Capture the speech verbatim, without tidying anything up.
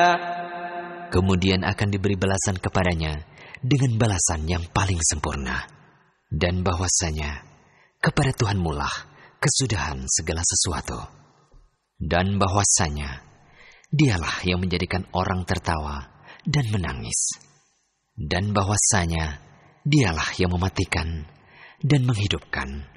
Kemudian akan diberi balasan kepadanya dengan balasan yang paling sempurna. Dan bahwasanya kepada Tuhanmu lah kesudahan segala sesuatu. Dan bahwasanya Dialah yang menjadikan orang tertawa dan menangis. Dan bahwasanya Dialah yang mematikan dan menghidupkan.